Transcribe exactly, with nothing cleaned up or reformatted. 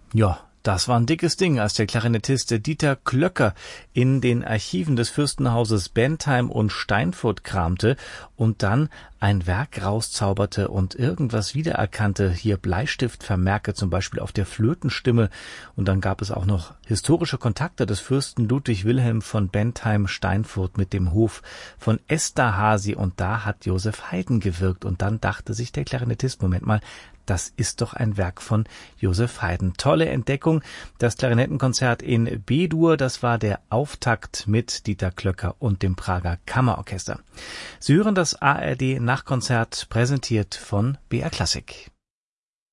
Ja, das war ein dickes Ding, als der Klarinettist Dieter Klöcker in den Archiven des Fürstenhauses Bentheim und Steinfurt kramte und dann ein Werk rauszauberte und irgendwas wiedererkannte. Hier Bleistiftvermerke zum Beispiel auf der Flötenstimme. Und dann gab es auch noch historische Kontakte des Fürsten Ludwig Wilhelm von Bentheim-Steinfurt mit dem Hof von Esterházy. Und da hat Joseph Haydn gewirkt. Und dann dachte sich der Klarinettist, Moment mal, das ist doch ein Werk von Joseph Haydn. Tolle Entdeckung. Das Klarinettenkonzert in B-Dur, das war der Auftakt mit Dieter Klöcker und dem Prager Kammerorchester. Sie hören das A R D Nachkonzert, präsentiert von B R Klassik.